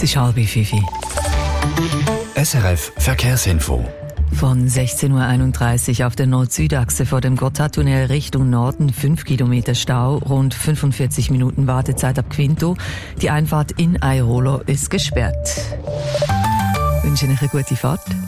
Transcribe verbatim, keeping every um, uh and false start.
Es ist halb fünf. S R F Verkehrsinfo. Von sechzehn Uhr einunddreißig auf der Nord-Süd-Achse vor dem Gotthardtunnel Richtung Norden fünf Kilometer Stau, rund fünfundvierzig Minuten Wartezeit ab Quinto. Die Einfahrt in Airolo ist gesperrt. Ich wünsche euch eine gute Fahrt.